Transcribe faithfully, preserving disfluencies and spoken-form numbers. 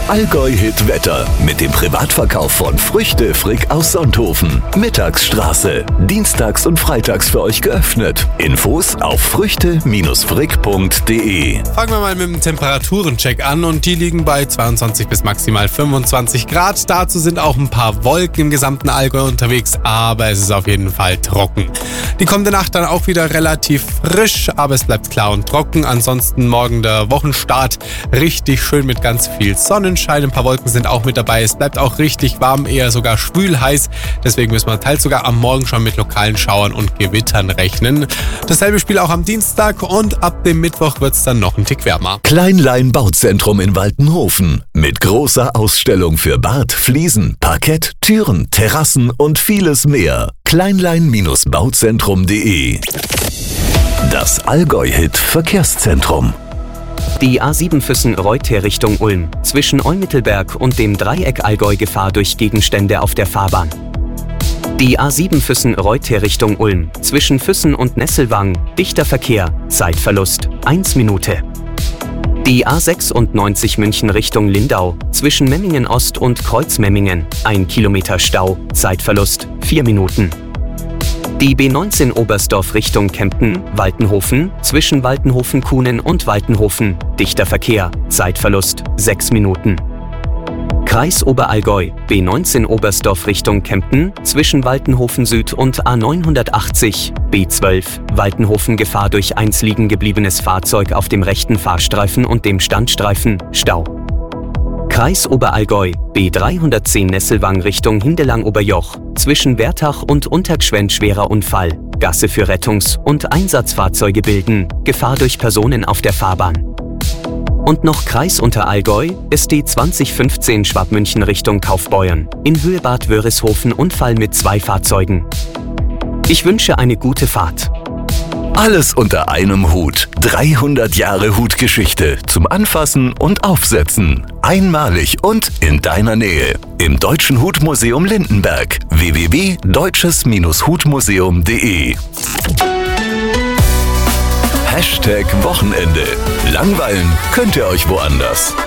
Allgäu-Hit Wetter mit dem Privatverkauf von Früchte Frick aus Sonthofen. Mittagsstraße. Dienstags und freitags für euch geöffnet. Infos auf früchte frick punkt de. Fangen wir mal mit dem Temperaturencheck an und die liegen bei zweiundzwanzig bis maximal fünfundzwanzig Grad. Dazu sind auch ein paar Wolken im gesamten Allgäu unterwegs, aber es ist auf jeden Fall trocken. Die kommende Nacht dann auch wieder relativ frisch, aber es bleibt klar und trocken. Ansonsten morgen der Wochenstart richtig schön mit ganz viel Sonnenschein. Ein paar Wolken sind auch mit dabei. Es bleibt auch richtig warm, eher sogar schwül heiß. Deswegen müssen wir teils sogar am Morgen schon mit lokalen Schauern und Gewittern rechnen. Dasselbe Spiel auch am Dienstag und ab dem Mittwoch wird es dann noch ein Tick wärmer. Kleinlein Bauzentrum in Waltenhofen mit großer Ausstellung für Bad, Fliesen, Parkett, Türen, Terrassen und vieles mehr. kleinlein bauzentrum punkt de. Das Allgäu-Hit Verkehrszentrum. Die A sieben Füssen-Reuter Richtung Ulm. Zwischen Olmittelberg und dem Dreieck Allgäu Gefahr durch Gegenstände auf der Fahrbahn. Die A sieben Füssen-Reuter Richtung Ulm. Zwischen Füssen und Nesselwang. Dichter Verkehr. Zeitverlust. eins Minute. Die A sechsundneunzig München Richtung Lindau. Zwischen Memmingen Ost und Kreuzmemmingen. ein Kilometer Stau. Zeitverlust. vier Minuten. Die B neunzehn Oberstdorf Richtung Kempten, Waltenhofen, zwischen Waltenhofen-Kuhnen und Waltenhofen, dichter Verkehr, Zeitverlust, sechs Minuten. Kreis Oberallgäu, B neunzehn Oberstdorf Richtung Kempten, zwischen Waltenhofen Süd und A neunhundertachtzig, B zwölf, Waltenhofen Gefahr durch eins liegen gebliebenes Fahrzeug auf dem rechten Fahrstreifen und dem Standstreifen, Stau. Kreis Oberallgäu, B dreihundertzehn Nesselwang Richtung Hindelang-Oberjoch, zwischen Wertach und Untergschwend schwerer Unfall, Gasse für Rettungs- und Einsatzfahrzeuge bilden, Gefahr durch Personen auf der Fahrbahn. Und noch Kreis Unterallgäu, S D zwanzig fünfzehn Schwabmünchen Richtung Kaufbeuern, in Höhe Bad Wörishofen Unfall mit zwei Fahrzeugen. Ich wünsche eine gute Fahrt. Alles unter einem Hut. dreihundert Jahre Hutgeschichte zum Anfassen und Aufsetzen. Einmalig und in deiner Nähe. Im Deutschen Hutmuseum Lindenberg. w w w punkt deutsches hutmuseum punkt de. Hashtag Wochenende. Langweilen könnt ihr euch woanders.